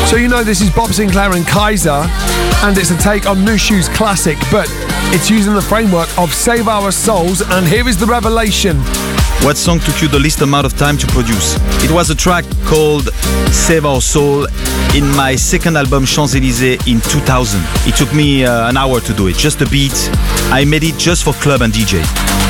So you know this is Bob Sinclair and Kaiser, and it's a take on Mushu's classic, but it's using the framework of Save Our Souls, and here is the revelation. What song took you the least amount of time to produce? It was a track called Save Our Soul in my second album Champs-Élysées in 2000. It took me an hour to do it, just a beat. I made it just for club and DJ.